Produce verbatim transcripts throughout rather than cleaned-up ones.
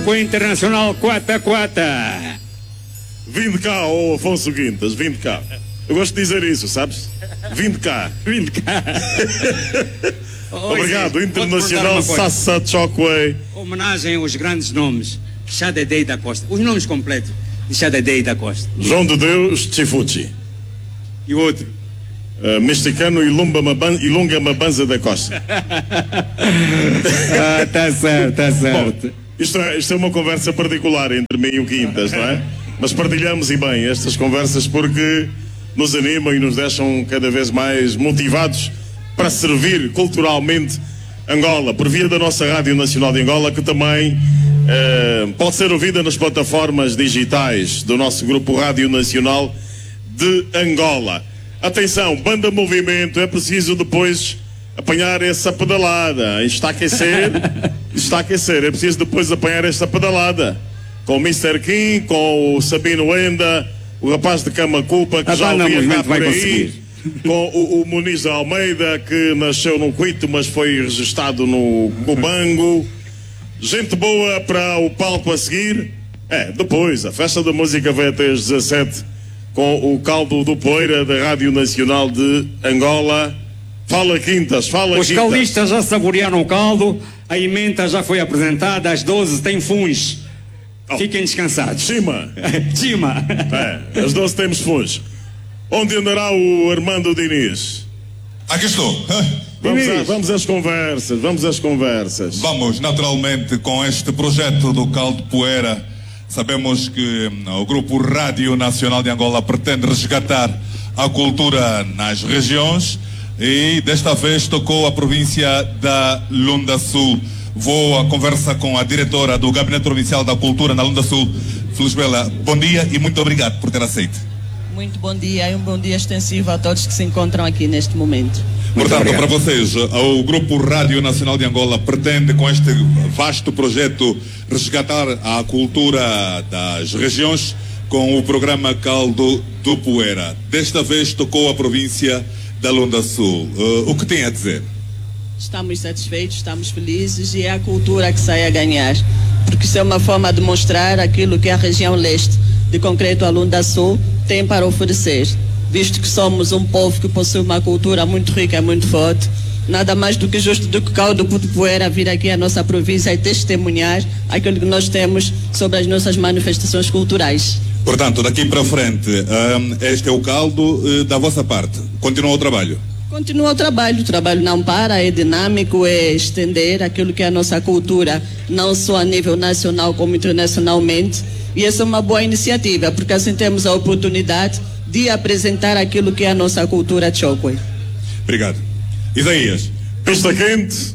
Foi Internacional quatro a quatro. Vim de cá, ô Afonso Guintas, vim de cá. Eu gosto de dizer isso, sabes? Vim de cá. Vim de cá. Obrigado, Oi, Internacional Sassa Chokwe. Homenagem aos grandes nomes. Xadedei da Costa. Os nomes completos de Xadedei da Costa. João de Deus Chifuchi. E o outro? Uh, mexicano Ilumba Maban, Ilunga Mabanza da Costa. Ah, tá certo, tá certo. Bom, isto, é, isto é uma conversa particular entre mim e o Quintas, não é? Mas partilhamos e bem estas conversas porque nos animam e nos deixam cada vez mais motivados para servir culturalmente Angola, por via da nossa Rádio Nacional de Angola, que também eh, pode ser ouvida nas plataformas digitais do nosso grupo Rádio Nacional de Angola. Atenção, banda movimento, é preciso depois apanhar essa pedalada. Está a aquecer, está a aquecer, é preciso depois apanhar esta pedalada. Com o mister Kim, com o Sabino Enda, o rapaz de Camacupa, que a já ouvia cá por aí, conseguir. com o, o Muniz de Almeida, que nasceu no Cuito, mas foi registado no Cubango. Gente boa para o palco a seguir. É, depois, a festa da música vai até às dezassete, com o caldo do Poeira da Rádio Nacional de Angola. Fala Quintas, fala Os Quintas. caldistas já saborearam o caldo, a emenda já foi apresentada, às doze tem funs. Oh. Fiquem descansados. Cima. Cima. É, às doze temos funs. Onde andará o Armando Diniz? Aqui estou. Vamos, a, vamos às conversas, vamos às conversas. Vamos, naturalmente, com este projeto do Caldo Poeira. Sabemos que hum, o Grupo Rádio Nacional de Angola pretende resgatar a cultura nas regiões e desta vez tocou a província da Lunda Sul. Vou à conversa com a diretora do Gabinete Provincial da Cultura na Lunda Sul, Felisbela. Bom dia e muito obrigado por ter aceito. Muito bom dia e um bom dia extensivo a todos que se encontram aqui neste momento. Portanto, para vocês, o Grupo Rádio Nacional de Angola pretende, com este vasto projeto, resgatar a cultura das regiões com o programa Caldo do Poeira. Desta vez tocou a província da Lunda Sul. Uh, o que tem a dizer? Estamos satisfeitos, estamos felizes e é a cultura que sai a ganhar, porque isso é uma forma de mostrar aquilo que a região leste, de concreto a Lunda Sul, tem para oferecer. Visto que somos um povo que possui uma cultura muito rica e muito forte, nada mais do que justo do que o Caldo do Poeira vir aqui à nossa província e testemunhar aquilo que nós temos sobre as nossas manifestações culturais. Portanto, daqui para frente, um, este é o caldo uh, da vossa parte. Continua o trabalho? Continua o trabalho, o trabalho não para, é dinâmico, é estender aquilo que é a nossa cultura, não só a nível nacional como internacionalmente, e essa é uma boa iniciativa, porque assim temos a oportunidade de apresentar aquilo que é a nossa cultura Chokwe. Obrigado. Isaías. Pista quente,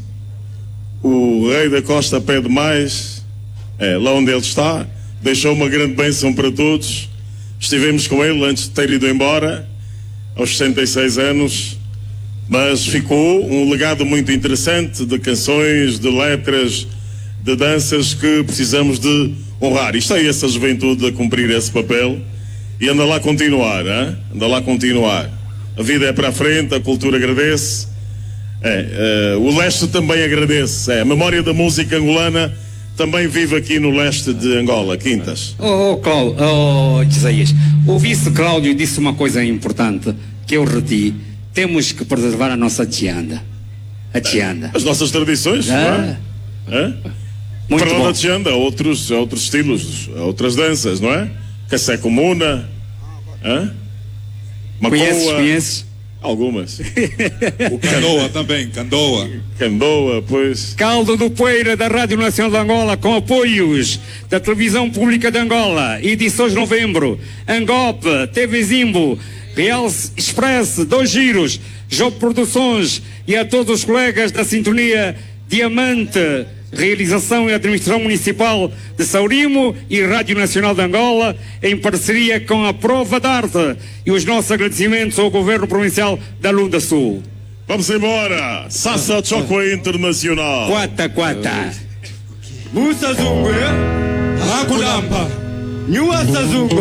o rei da Costa pede mais, é, lá onde ele está, deixou uma grande bênção para todos. Estivemos com ele antes de ter ido embora, aos sessenta e seis anos, mas ficou um legado muito interessante de canções, de letras, de danças que precisamos de honrar. E está aí essa juventude a cumprir esse papel e anda lá a continuar, hein? anda lá a continuar. A vida é para a frente, a cultura agradece, é, é, o leste também agradece, é, a memória da música angolana também vive aqui no leste de Angola. Quintas. Oh, oh Cláudio, oh, Isaías, o vice Cláudio disse uma coisa importante que eu reti. Temos que preservar a nossa tianda. A tianda. As nossas tradições, ah. não é? é? Muito Para bom. lá da tianda, há outros, há outros estilos, há outras danças, não é? Cassé comuna, é? Conheces, conheces? Algumas. O Candoa também, Candoa. Candoa, pois. Caldo do Poeira da Rádio Nacional de Angola, com apoios da Televisão Pública de Angola, edições de novembro, Angope, T V Zimbo, Real Express, Dois Giros, Jogo Produções e a todos os colegas da Sintonia Diamante, Realização e Administração Municipal de Saurimo e Rádio Nacional de Angola, em parceria com a Prova de Arte, e os nossos agradecimentos ao Governo Provincial da Lunda Sul. Vamos embora! Sassa Chokwe Internacional. Quata, quata. Musa Zungu, Akulamba, Nyua Sazungu.